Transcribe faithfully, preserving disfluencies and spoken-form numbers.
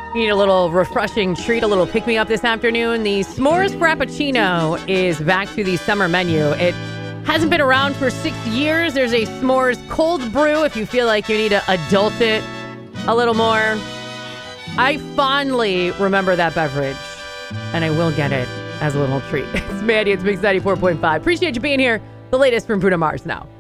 You need a little refreshing treat, a little pick-me-up this afternoon. The S'mores Frappuccino is back to the summer menu. It hasn't been around for six years. There's a S'mores cold brew if you feel like you need to adult it a little more. I fondly remember that beverage, and I will get it as a little treat. It's Maddie. It's Mix ninety-four point five. Appreciate you being here. The latest from Bruno Mars now.